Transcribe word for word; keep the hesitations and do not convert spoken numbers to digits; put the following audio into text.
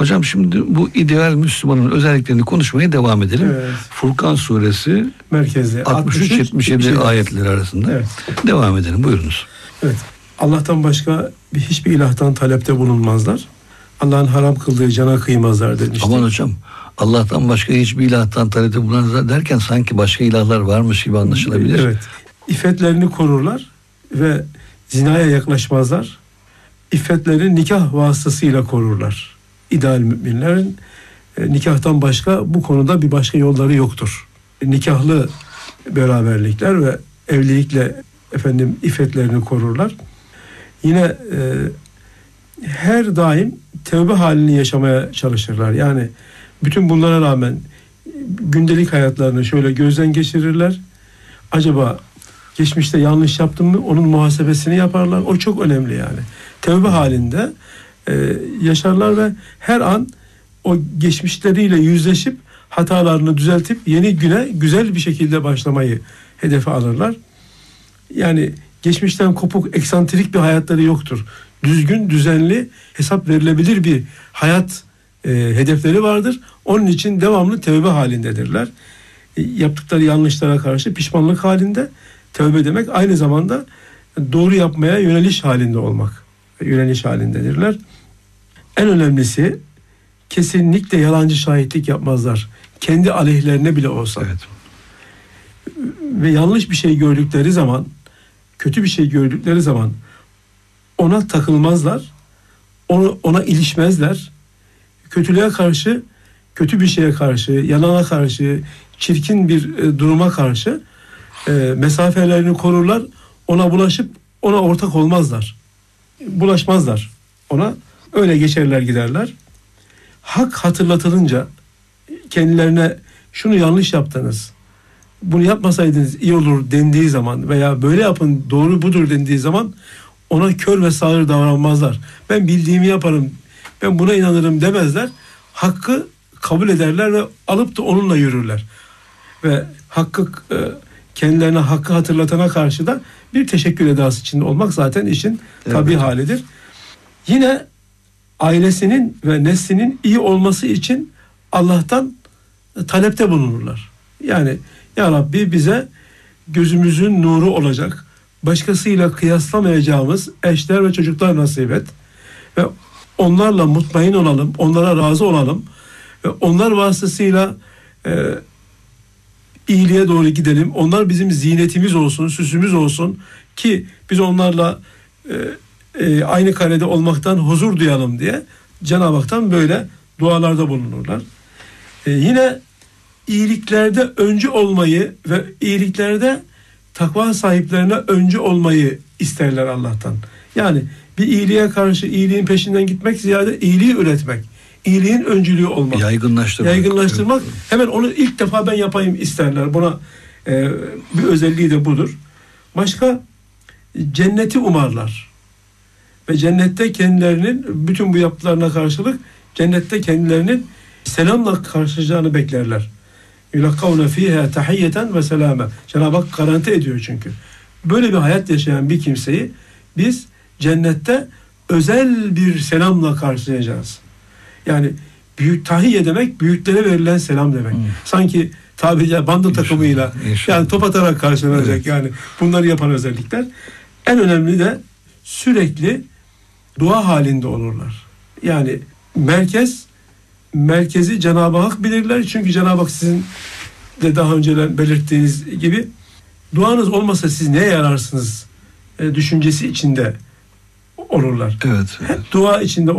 Hocam şimdi bu ideal Müslümanın özelliklerini konuşmaya devam edelim. Evet. Furkan suresi merkezde altmış üç yetmiş yedi ayetleri arasında. Evet. Devam edelim, buyurunuz. Evet. Allah'tan başka bir, hiçbir ilahtan talepte bulunmazlar. Allah'ın haram kıldığı cana kıymazlar demiştik. Aman hocam, Allah'tan başka hiçbir ilahtan talepte bulunmazlar derken sanki başka ilahlar varmış gibi anlaşılabilir. Evet. İffetlerini korurlar ve zinaya yaklaşmazlar. İffetlerini nikah vasıtasıyla korurlar. İdeal müminlerin e, nikahtan başka bu konuda bir başka yolları yoktur. E, nikahlı beraberlikler ve evlilikle efendim iffetlerini korurlar. Yine e, her daim tevbe halini yaşamaya çalışırlar. Yani bütün bunlara rağmen gündelik hayatlarını şöyle gözden geçirirler. Acaba geçmişte yanlış yaptım mı? Onun muhasebesini yaparlar. O çok önemli yani. Tevbe halinde e, yaşarlar ve her an o geçmişleriyle yüzleşip hatalarını düzeltip yeni güne güzel bir şekilde başlamayı hedefe alırlar. Yani geçmişten kopuk, eksantrik bir hayatları yoktur. Düzgün, düzenli, hesap verilebilir bir hayat e, hedefleri vardır. Onun için devamlı tevbe halindedirler. E, yaptıkları yanlışlara karşı pişmanlık halinde. Tevbe demek aynı zamanda doğru yapmaya yöneliş halinde olmak. Yöneliş halindedirler. En önemlisi kesinlikle yalancı şahitlik yapmazlar. Kendi aleyhlerine bile olsa. Evet. Ve yanlış bir şey gördükleri zaman, kötü bir şey gördükleri zaman ona takılmazlar. Onu, ona ilişmezler. Kötülüğe karşı, kötü bir şeye karşı, yalana karşı, çirkin bir e, duruma karşı e, mesafelerini korurlar. Ona bulaşıp ona ortak olmazlar. Bulaşmazlar ona. Öyle geçerler giderler. Hak hatırlatılınca kendilerine şunu yanlış yaptınız, bunu yapmasaydınız iyi olur dendiği zaman veya böyle yapın doğru budur dendiği zaman ona kör ve sağır davranmazlar. Ben bildiğimi yaparım, ben buna inanırım demezler. Hakkı kabul ederler ve alıp da onunla yürürler. Ve hakkı kendilerine hakkı hatırlatana karşı da bir teşekkür edası içinde olmak zaten işin evet. tabii halidir. Yine ailesinin ve neslinin iyi olması için Allah'tan talepte bulunurlar. Yani ya Rabbi bize gözümüzün nuru olacak, başkasıyla kıyaslamayacağımız eşler ve çocuklar nasip et. Ve onlarla mutmain olalım, onlara razı olalım. Ve onlar vasıtasıyla e, iyiliğe doğru gidelim. Onlar bizim zinetimiz olsun, süsümüz olsun ki biz onlarla e, e, aynı karede olmaktan huzur duyalım diye Cenab-ı Hak'tan böyle dualarda bulunurlar. E, yine iyiliklerde öncü olmayı ve iyiliklerde takva sahiplerine öncü olmayı isterler Allah'tan. Yani bir iyiliğe karşı iyiliğin peşinden gitmek ziyade iyiliği üretmek, iyiliğin öncülüğü olmak, yaygınlaştırmak, yaygınlaştırmak hemen onu ilk defa ben yapayım isterler. Buna e, bir özelliği de budur. Başka cenneti umarlar ve cennette kendilerinin bütün bu yaptıklarına karşılık cennette kendilerinin selamla karşılayacağını beklerler. Yulakkavne fiha tahiyyeten ve selame. Cenab-ı Hak garanti ediyor çünkü. Böyle bir hayat yaşayan bir kimseyi biz cennette özel bir selamla karşılayacağız. Yani büyük tahiyye demek büyüklere verilen selam demek. Hmm. Sanki tabiri banda İnşallah. takımıyla İnşallah. yani top atarak karşılanacak. Evet. Yani bunları yapan özellikler. En önemli de sürekli dua halinde olurlar. Yani merkez merkezi Cenab-ı Hak bilirler. Çünkü Cenab-ı Hak sizin de daha önce belirttiğiniz gibi duanız olmasa siz neye yararsınız e, düşüncesi içinde olurlar. Evet, evet. Hep dua içinde